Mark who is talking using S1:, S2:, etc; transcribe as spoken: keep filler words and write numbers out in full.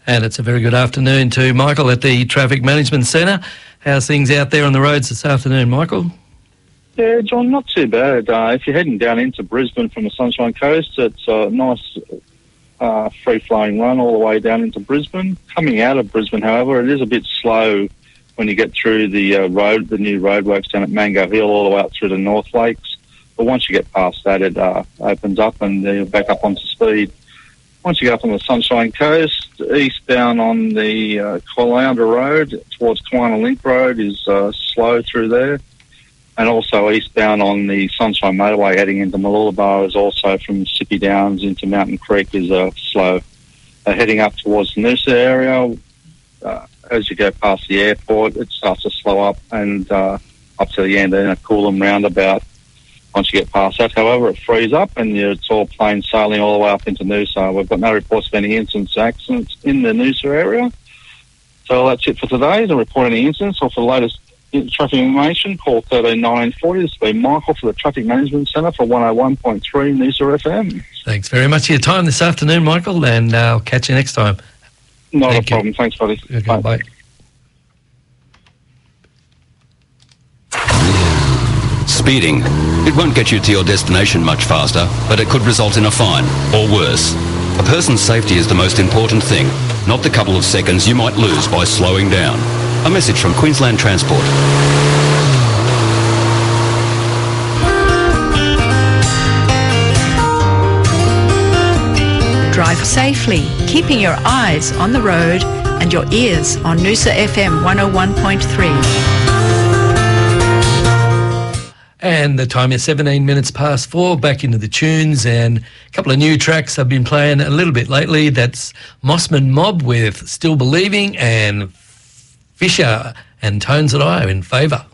S1: And it's a very good afternoon to Michael at the Traffic Management Centre. How's things out there on the roads this afternoon, Michael?
S2: Yeah, John, not too bad. Uh, if you're heading down into Brisbane from the Sunshine Coast, it's a nice uh, free-flowing run all the way down into Brisbane. Coming out of Brisbane, however, it is a bit slow when you get through the uh, road, the new roadworks down at Mango Hill all the way up through the North Lakes. But once you get past that, it uh, opens up and you're back up onto speed. Once you get up on the Sunshine Coast, eastbound on the uh, Caloundra Road towards Kiwana Link Road is uh, slow through there. And also eastbound on the Sunshine Motorway heading into Mooloolaba is also from Sippy Downs into Mountain Creek is uh, slow. Uh, heading up towards the Noosa area, uh, as you go past the airport, it starts to slow up and uh, up to the end in a Coolum roundabout. Once you get past that, however, it frees up and it's all plain sailing all the way up into Noosa. We've got no reports of any incidents, accidents in the Noosa area. So that's it for today. To report any incidents or for the latest traffic information, call thirteen nine forty. This will be Michael for the Traffic Management Centre for one oh one point three Noosa F M.
S1: Thanks very much for your time this afternoon, Michael, and I'll catch you next time.
S2: Not
S1: Thank
S2: a problem.
S1: You.
S2: Thanks, buddy.
S1: Okay, bye. bye.
S3: Speeding. It won't get you to your destination much faster, but it could result in a fine, or worse. A person's safety is the most important thing, not the couple of seconds you might lose by slowing down. A message from Queensland Transport.
S4: Drive safely, keeping your eyes on the road and your ears on Noosa F M one oh one point three.
S1: And the time is seventeen minutes past four, back into the tunes, and a couple of new tracks I've been playing a little bit lately. That's Mossman Mob with Still Believing, and Fisher and Tones That I are in favour.